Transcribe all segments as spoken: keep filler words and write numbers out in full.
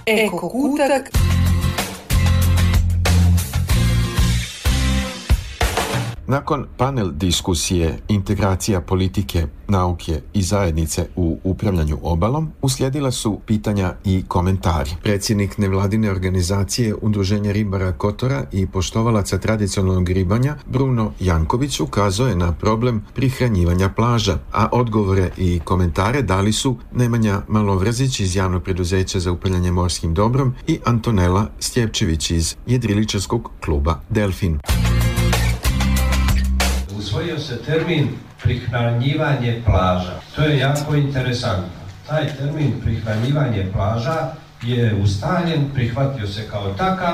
Eko kutak. Nakon panel diskusije Integracija politike, nauke i zajednice u upravljanju obalom, uslijedila su pitanja i komentari. Predsjednik nevladine organizacije Udruženja ribara Kotora i poštovalaca tradicionalnog ribanja Bruno Janković ukazao je na problem prihranjivanja plaža, a odgovore i komentare dali su Nemanja Malovrzić iz javnog preduzeća za upravljanje morskim dobrom i Antonela Stjepčević iz jedriličarskog kluba Delfin. Usvojio se termin prihranjivanje plaža. To je jako interesantno. Taj termin prihranjivanje plaža je ustaljen, prihvatio se kao takav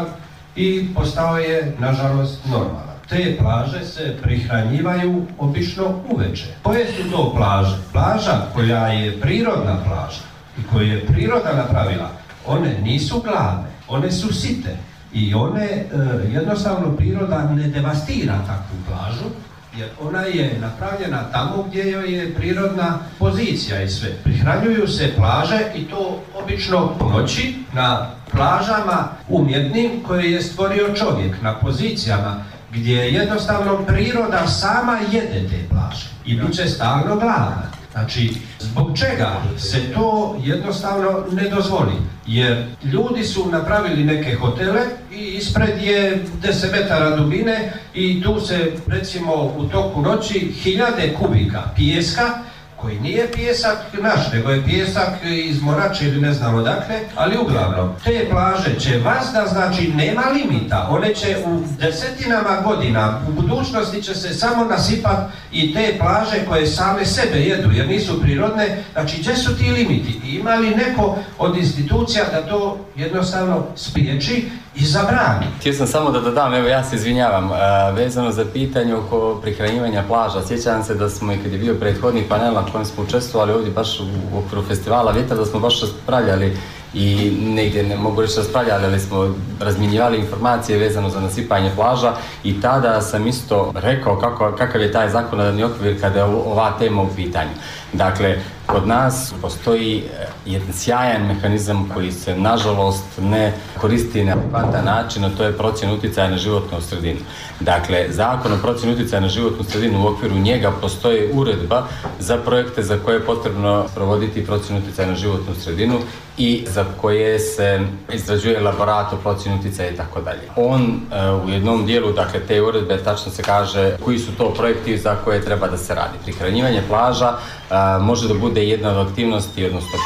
i postao je, nažalost, normalan. Te plaže se prihranjivaju obično uveče. Koje su to plaže? Plaža koja je prirodna plaža i koju je priroda napravila, one nisu gladne, one su site i one e, jednostavno priroda ne devastira takvu plažu, jer ona je napravljena tamo gdje joj je prirodna pozicija i sve. Prihranjuju se plaže i to obično po noći na plažama umjetnim koje je stvorio čovjek, na pozicijama gdje jednostavno priroda sama jede te plaže i bit će stalno gladna. Znači, zbog čega se to jednostavno ne dozvoli? Jer ljudi su napravili neke hotele i ispred je deset metara dubine i tu se, recimo, u toku noći hiljade kubika pijeska, koji nije pijesak naš, nego je pijesak iz Morače ili ne znam odakle, ali uglavnom, te plaže će vazda, znači nema limita, one će u desetinama godina, u budućnosti će se samo nasipati i te plaže koje same sebe jedu, jer nisu prirodne, znači gdje su ti limiti? I ima li neko od institucija da to jednostavno spriječi i zabrani? Htio sam samo da dodam, evo ja se izvinjavam, vezano za pitanje oko prihranjivanja plaža. Sjećam se da smo i kad je bio prethodni panel na kojem smo učestvovali ovdje baš u okviru festivala Vjetar, da smo baš raspravljali i negdje, ne mogu reći raspravljali, ali smo razmjenjivali informacije vezano za nasipanje plaža i tada sam isto rekao kako, kakav je taj zakonodavni okvir kada je ova tema u pitanju. Dakle, kod nas postoji jedan sjajan mehanizam koji se nažalost ne koristi na adekvatan način, a to je procjena utjecaja na životnu sredinu. Dakle, Zakon o procjeni utjecaja na životnu sredinu, u okviru njega postoji uredba za projekte za koje je potrebno provoditi procjenu utjecaja na životnu sredinu i za koje se izrađuje elaborat o procjeni utjecaja i tako dalje. On uh, u jednom dijelu, dakle, te uredbe tačno se kaže koji su to projekti za koje treba da se radi. Prihranjivanje plaža uh, može da bude jedna od aktivnosti, odnosno